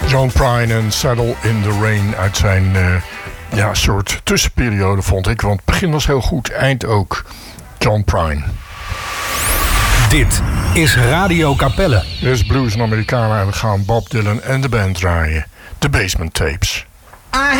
John Prine en Saddle in the Rain uit zijn soort tussenperiode, vond ik. Want het begin was heel goed, eind ook. John Prine. Dit is Radio Capelle. Dit is Blues en Americana en we gaan Bob Dylan en de band draaien. The Basement Tapes.